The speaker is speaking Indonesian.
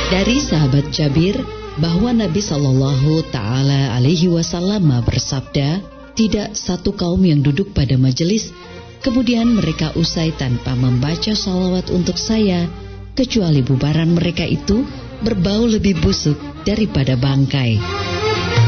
Dari sahabat Jabir bahwa Nabi Shallallahu Ta'ala Alaihi Wasallam bersabda, tidak satu kaum yang duduk pada majelis, kemudian mereka usai tanpa membaca salawat untuk saya, kecuali bubaran mereka itu berbau lebih busuk daripada bangkai.